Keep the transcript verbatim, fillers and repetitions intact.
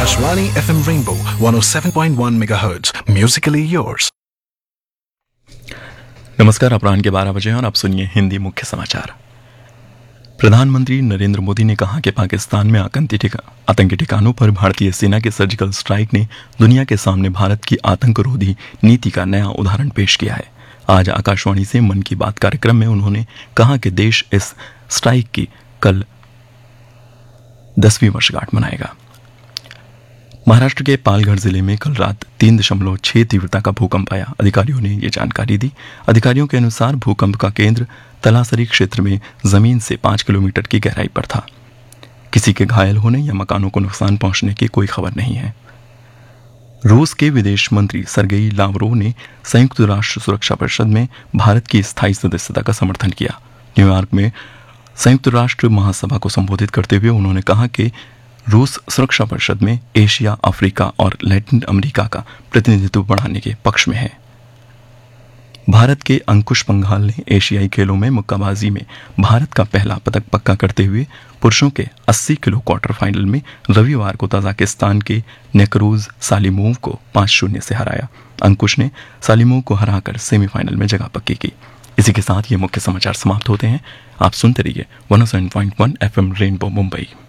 Akashvani F M Rainbow one oh seven point one megahertz. Musically yours. नमस्कार, अपराह्न के बारह बजे और आप सुनिए हिंदी मुख्य समाचार। प्रधानमंत्री नरेंद्र मोदी ने कहा कि पाकिस्तान में आतंकी ठिका, आतंकी ठिकानों पर भारतीय सेना के सर्जिकल स्ट्राइक ने दुनिया के सामने भारत की आतंकरोधी नीति का नया उदाहरण पेश किया है। आज आकाशवाणी से मन की बात कार्यक्रम में उन्होंने कहा कि देश इस स्ट्राइक की कल दसवीं वर्षगांठ मनाएगा। महाराष्ट्र के पालघर जिले में कल रात तीन दशमलव छह तीव्रता का भूकंप आया। अधिकारियों ने ये जानकारी दी। अधिकारियों के अनुसार भूकंप का केंद्र तलासरी क्षेत्र में जमीन से पांच किलोमीटर की गहराई पर था। किसी के घायल होने या मकानों को नुकसान पहुंचने की कोई खबर नहीं है। रूस के विदेश मंत्री सरगेई लावरोव ने संयुक्त राष्ट्र सुरक्षा परिषद में भारत की स्थायी सदस्यता का समर्थन किया। न्यूयॉर्क में संयुक्त राष्ट्र महासभा को संबोधित करते हुए उन्होंने कहा कि रूस सुरक्षा परिषद में एशिया, अफ्रीका और लैटिन अमेरिका का प्रतिनिधित्व बढ़ाने के पक्ष में है। भारत के अंकुश पंघाल ने एशियाई खेलों में मुक्काबाजी में भारत का पहला पदक पक्का करते हुए पुरुषों के अस्सी किलो क्वार्टर फाइनल में रविवार को तजाकिस्तान के नेकरूज सालिमोव को पांच शून्य से हराया। अंकुश ने सालिमोव को हराकर सेमीफाइनल में जगह पक्की की। इसी के साथ ये मुख्य समाचार समाप्त होते हैं। आप सुनते रहिए one O seven point one F M rainbow Mumbai.